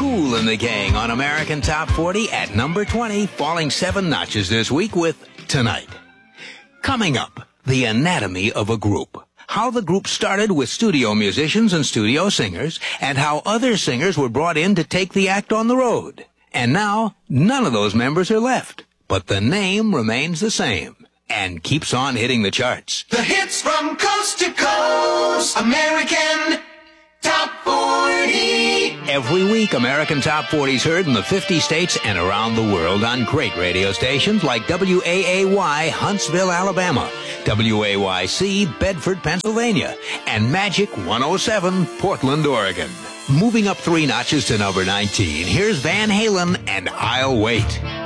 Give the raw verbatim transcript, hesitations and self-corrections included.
Kool and the Gang on American Top forty at number twenty, falling seven notches this week with Tonight. Coming up, the anatomy of a group. How the group started with studio musicians and studio singers, and how other singers were brought in to take the act on the road. And now, none of those members are left, but the name remains the same and keeps on hitting the charts. The hits from coast to coast, American Top forty. Every week, American Top forty is heard in the fifty states and around the world on great radio stations like W A A Y, Huntsville, Alabama, W A Y C, Bedford, Pennsylvania, and Magic one oh seven, Portland, Oregon. Moving up three notches to number nineteen, here's Van Halen and I'll Wait.